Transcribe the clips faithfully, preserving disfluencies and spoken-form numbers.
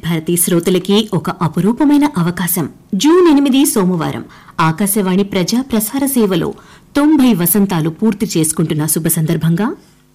భారతి శ్రోతలకి ఒక అపురూపమైన అవకాశం. జూన్ ఎనిమిది సోమవారం ఆకాశవాణి ప్రజా ప్రసార సేవలో తొంభై వసంతాలు పూర్తి చేసుకుంటున్న శుభ సందర్భంగా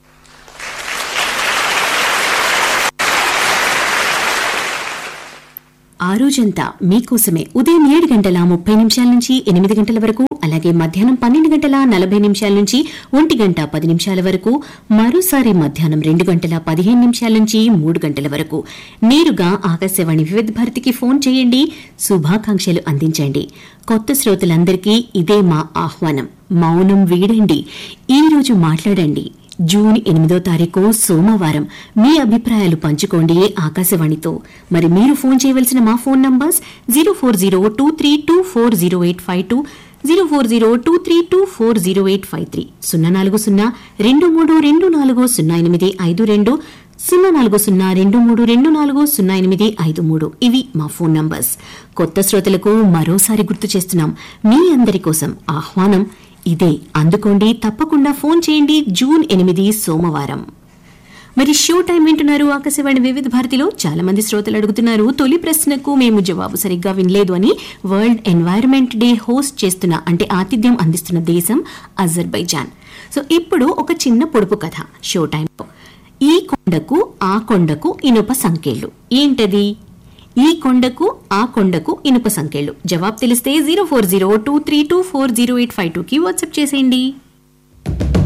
ఆ రోజంతా మీకోసమే ఉదయం ఏడు గంటల ముప్పై నిమిషాల నుంచి ఎనిమిది గంటల వరకు, అలాగే మధ్యాహ్నం పన్నెండు గంటల నలభై నిమిషాల నుంచి ఒంటి గంట పది నిమిషాల వరకు, మరోసారి మధ్యాహ్నం రెండు గంటల పదిహేను నిమిషాల నుంచి మూడు గంటల వరకు నేరుగా ఆకాశవాణి వివిధ భారతికి ఫోన్ చేయండి, శుభాకాంక్షలు అందించండి. కొత్త శ్రోతలందరికీ ఇదే మా ఆహ్వానం. మౌనం వీడండి, ఈ రోజు మాట్లాడండి. జూన్ ఎనిమిదో తారీఖు సోమవారం మీ అభిప్రాయాలు పంచుకోండి ఆకాశవాణితో. మరి మీరు ఫోన్ చేయవలసిన మా phone numbers zero four zero two three two four zero eight five two, zero four zero two three two four zero eight five three, సున్నా నాలుగు సున్నా రెండు మూడు రెండు నాలుగు సున్నా ఎనిమిది ఐదు రెండు, సున్నా నాలుగు సున్నా రెండు మూడు రెండు నాలుగు సున్నా ఎనిమిది ఐదు మూడు. ఇవి మా ఫోన్ నంబర్స్. కొత్త శ్రోతలకు మరోసారి గుర్తు చేస్తున్నాం, మీ అందరి కోసం ఆహ్వానం ఇదే. అందుకోండి, తప్పకుండా ఫోన్ చేయండి. జూన్ ఎనిమిది సోమవారం. మరి షో టైం వింటున్నారు ఆకాశవాణి వివిధ భారతిలో. చాలా మంది శ్రోతలు అడుగుతున్నారు, తొలి ప్రశ్నకు మేము జవాబు సరిగ్గా వినలేదు అని. వరల్డ్ ఎన్వైరన్మెంట్ డే హోస్ట్ చేస్తున్న, అంటే ఆతిథ్యం అందిస్తున్న దేశం అజర్బైజాన్. సో ఇప్పుడు ఒక చిన్న పొడుపు కథ షో టైంలో. ఈ కొండకు ఆ కొండకు ఇనుప సంకెళ్ళు. ఏంటది? ఈ కొండకు ఆ కొండకు ఇనుప సంకెళ్ళు. జవాబు తెలిస్తే zero four zero two three two four zero eight five two కి వాట్సాప్ చేసేయండి.